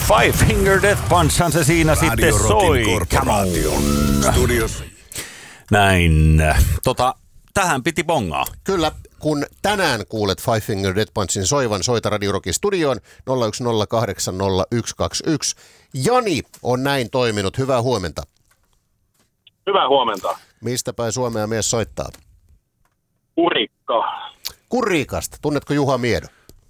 Five Finger Death Punchhan se siinä sitten soi. Studios. Näin. Tähän piti bongaa. Kyllä, kun tänään kuulet Five Finger Death Punchin soivan, soita Radio Rockin studioon 01080121. Jani on näin toiminut. Hyvää huomenta. Hyvää huomenta. Mistä päin Suomea mies soittaa? Kurikka. Kurikasta. Tunnetko Juha Miedo?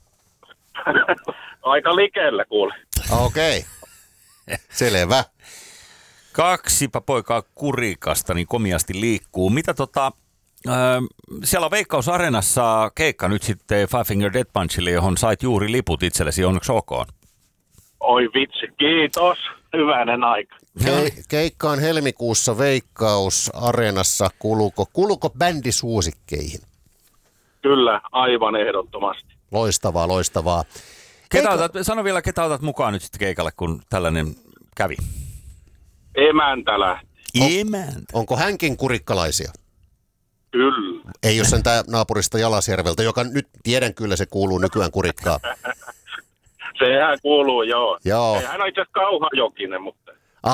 Aika likellä kuule. Okei. Selvä. Kaksipa poikaa Kurikasta, niin komiasti liikkuu. Mitä siellä on Veikkaus Areenassa keikka nyt sitten Five Finger Death Punchille, johon sait juuri liput itsellesi, onneksi olkoon. Oi vitsi, kiitos. Hyvänen aika. Keikka on helmikuussa Veikkaus Areenassa. Kuuluuko bändi suosikkeihin? Kyllä, aivan ehdottomasti. Loistavaa. Sano vielä, ketä otat mukaan nyt sitten keikalle, kun tällainen kävi. Emäntä lähti. Onko hänkin kurikkalaisia? Kyllä. Ei ole sentään naapurista Jalasjärveltä, joka nyt tiedän kyllä se kuuluu nykyään Kurikkaan. Sehän kuuluu, joo. Hän on itse asiassa Kauhajokinen, mutta...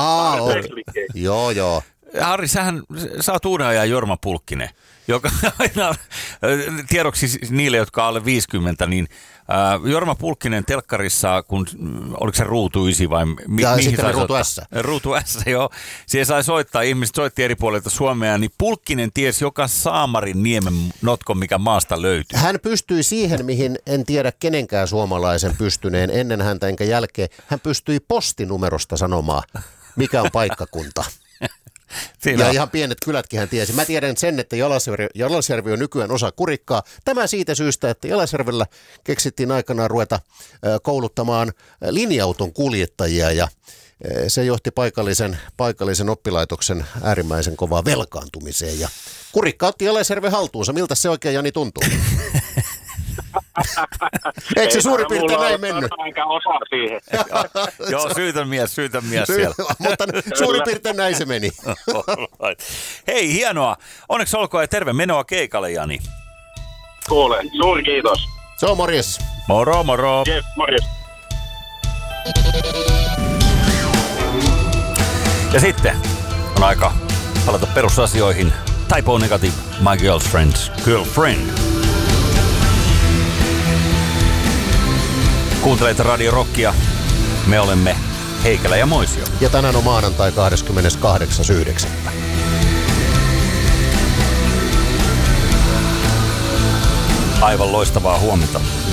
Joo. Harri, sä oot uuden ajan Jorma Pulkkinen, joka aina tiedoksi niille, jotka on alle 50, niin Jorma Pulkkinen telkkarissa, oliko se Ruutu 9 vai mihin sai Ruutu S. Ruutu S, joo. Siihen sai soittaa, ihmiset soitti eri puolilta Suomea, niin Pulkkinen tiesi joka saamarin niemen notkon, mikä maasta löytyy. Hän pystyi siihen, mihin en tiedä kenenkään suomalaisen pystyneen ennen häntä enkä jälkeen. Hän pystyi postinumerosta sanomaan, mikä on paikkakunta. Ja ihan pienet kylätkin hän tiesi. Mä tiedän sen, että Jalasjärvi on nykyään osa Kurikkaa. Tämä siitä syystä, että Jalasjärvellä keksittiin aikanaan ruveta kouluttamaan linja-auton kuljettajia ja se johti paikallisen oppilaitoksen äärimmäisen kovaa velkaantumiseen. Ja Kurikka otti Jalasjärven haltuunsa. Miltä se oikein, Jani, tuntuu? Eikö se suurin piirtein näin mennyt? Enkä osaa siihen. Joo, syytän mies siellä. Mutta suurin piirtein näin se meni. Hei, hienoa. Onneksi olkoon ja terve menoa keikalle, Jani. Kuule, suuri kiitos. Se on morjes. Moro. Jep, morjes. Ja sitten on aika palata perusasioihin. Type O Negative, My Girlfriend. Kuuntelet Radio Rockia. Me olemme Heikelä ja Moisio. Ja tänään on maanantai 28.9. Aivan loistavaa huomenta.